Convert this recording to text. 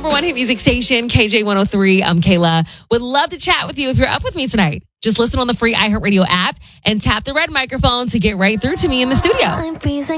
number one hit music station, KJ103. I'm Kayla. Would love to chat with you if you're up with me tonight. Just listen on the free iHeartRadio app and tap the red microphone to get right through to me in the studio.